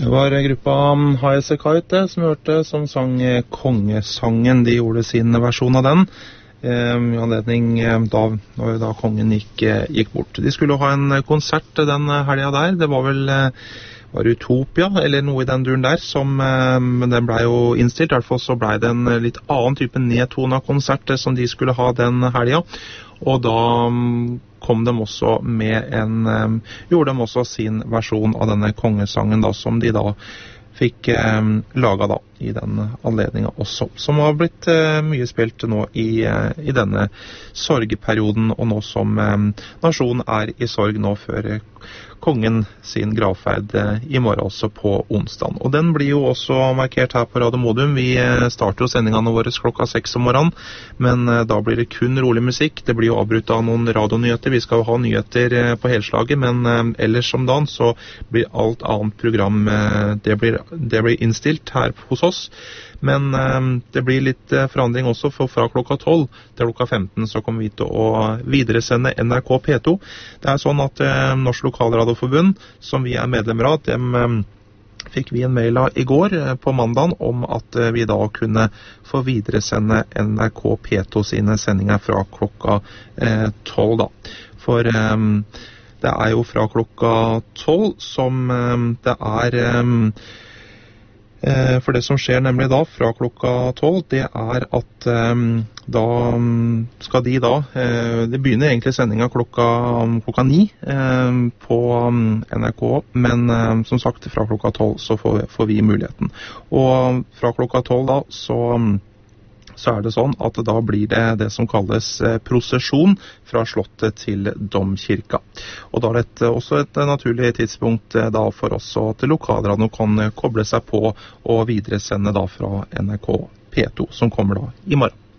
Det var gruppa Highasakite som hørte, som sang Kongesangen. De gjorde sin versjon av den i anledning da kongen gikk bort. De skulle ha en konsert den helgen der. Det var vel Utopia, eller noe i den duren der, men den ble jo innstilt. I hvert fall så ble det en litt annen type nedtonet konsert som de skulle ha den helgen. Og da kom de også gjorde de også sin versjon av denne kongesangen da, som de da fikk laget da, i den anledningen også, som har blitt mye spilt nå i denne sorgperioden, og nå som nasjonen i sorg nå før kongen sin gravferd i morgen også på onsdag. Og den blir jo også markert her på Radio Modum. Vi starter jo sendingene våre klokka 6 om morgenen, men da blir det kun rolig musikk. Det blir jo avbrutt av noen radionyheter. Vi skal jo ha nyheter på helslaget, men ellers om dagen så blir alt annet program, det blir innstilt her hos oss. Men det blir litt forandring også, for fra klokka 12 til klokka 15 så kommer vi til å videresende NRK P2. Det sånn at Norsk Lokalradioforbund, som vi medlemmer av, dem fikk vi en mail av i går på mandagen om at vi da kunne få videresende NRK P2 sine sendinger fra klokka 12 da. For det jo fra klokka 12 som det for det som skjer nemlig da, fra klokka 12, det at da skal de da, det begynner egentlig sendingen klokka 9 på NRK, men som sagt, fra klokka 12 så får vi muligheten. Og fra klokka 12 da, så det sånn at da blir det som kalles prosesjon fra slottet til domkirka. Og da dette også et naturlig tidspunkt da for oss at lokalradioen kan koble seg på og videresende da fra NRK P2, som kommer da i morgen.